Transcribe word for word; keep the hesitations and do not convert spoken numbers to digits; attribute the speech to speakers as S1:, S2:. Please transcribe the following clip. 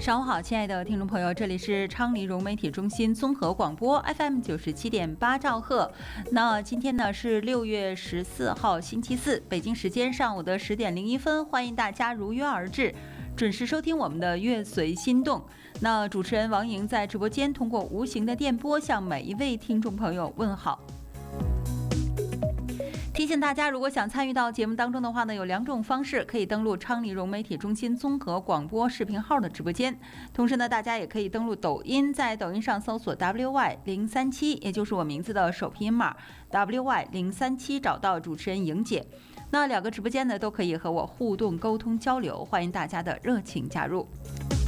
S1: 上午好，亲爱的听众朋友，这里是昌黎融媒体中心综合广播 F M 九十七点八兆赫。那今天呢是六月十四号星期四，北京时间上午的十点零一分，欢迎大家如约而至，准时收听我们的乐随心动。那主持人王莹在直播间通过无形的电波向每一位听众朋友问好。提醒大家，如果想参与到节目当中的话呢，有两种方式，可以登录昌黎融媒体中心综合广播视频号的直播间，同时呢，大家也可以登录抖音，在抖音上搜索 W Y 零三七，也就是我名字的首拼音码 W Y 零三七，找到主持人莹姐。那两个直播间呢，都可以和我互动沟通交流，欢迎大家的热情加入。